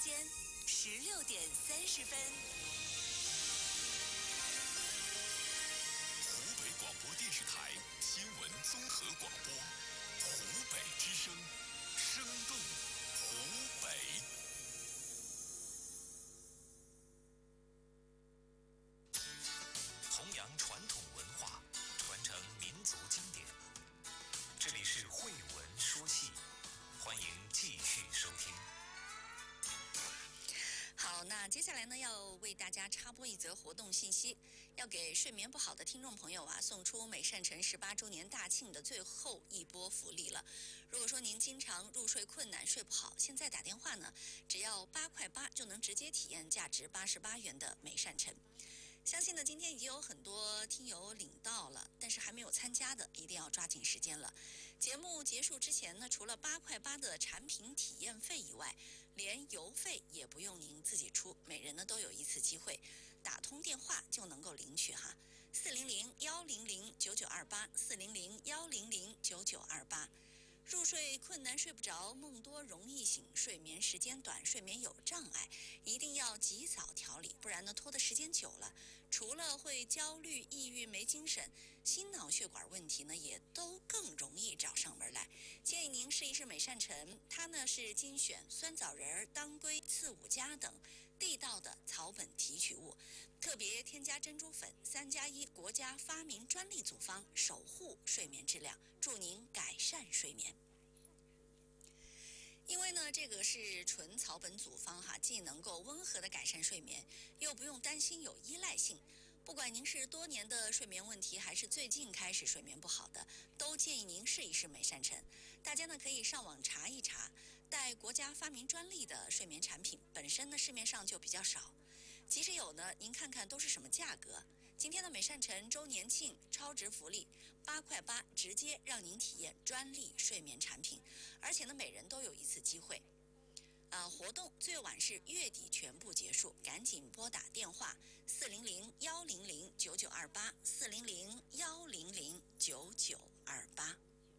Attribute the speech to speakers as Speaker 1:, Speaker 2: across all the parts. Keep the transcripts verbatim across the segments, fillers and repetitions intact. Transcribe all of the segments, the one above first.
Speaker 1: 间十六点三十分。
Speaker 2: 湖北广播电视台新闻综合广播，湖北之声，生动湖北。弘扬传统文化，传承民族经典。这里是慧文说戏，欢迎继续收听。
Speaker 1: 好，那接下来呢，要为大家插播一则活动信息，要给睡眠不好的听众朋友啊，送出美善城十八周年大庆的最后一波福利了。如果说您经常入睡困难、睡不好，现在打电话呢，只要八块八就能直接体验价值八十八元的美善城。相信呢，今天已经有很多听友领到了，但是还没有参加的，一定要抓紧时间了。节目结束之前呢，除了八块八的产品体验费以外，连邮费也不用您自己出，每人呢都有一次机会，打通电话就能够领取哈，四零零幺零零九九二八，四零零幺零零九九二八。入睡困难睡不着，梦多容易醒，睡眠时间短，睡眠有障碍，一定要及早调理，不然呢拖的时间久了，除了会焦虑、抑郁、没精神，心脑血管问题呢也都更容易找上门来。建议您试一试美善城，它呢是精选酸枣仁、当归、刺五加等地道的草本提取物，特别添加珍珠粉，三加一国家发明专利组方，守护睡眠质量，助您改善睡眠。因为呢，这个是纯草本组方哈，既能够温和的改善睡眠，又不用担心有依赖性。不管您是多年的睡眠问题，还是最近开始睡眠不好的，都建议您试一试美善城。大家呢可以上网查一查，带国家发明专利的睡眠产品，本身呢市面上就比较少。即使有呢，您看看都是什么价格？今天的美善城周年庆超值福利，八块八直接让您体验专利睡眠产品，而且呢每人都有一次机会。呃，活动最晚是月底全部结束，赶紧拨打电话四零零幺零零九九二八，四零零幺零零九九二八。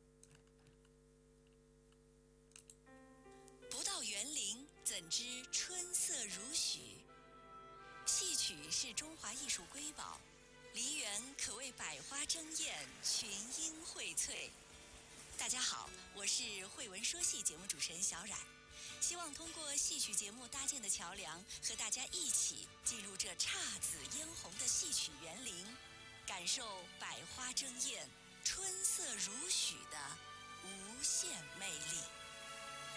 Speaker 1: 不到园林，怎知春色如许？戏曲是中华艺术瑰宝，梨园可谓百花争艳，群英荟萃。大家好，我是慧文说戏节目主持人小冉，希望通过戏曲节目搭建的桥梁，和大家一起进入这姹紫嫣红的戏曲园林，感受百花争艳、春色如许的无限魅力。